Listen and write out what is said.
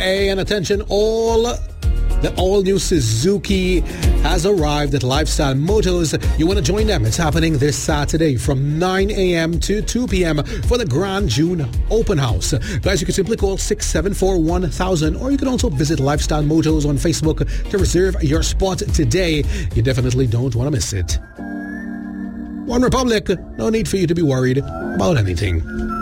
Hey, and attention, the all-new Suzuki has arrived at Lifestyle Motors. You want to join them? It's happening this Saturday from 9 a.m. to 2 p.m. for the Grand June Open House. Guys, you can simply call 674-1000, or you can also visit Lifestyle Motors on Facebook to reserve your spot today. You definitely don't want to miss it. One Republic, no need for you to be worried about anything.